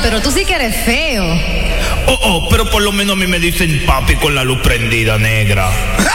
pero tú sí que eres feo. Pero por lo menos a mí me dicen papi con la luz prendida, negra.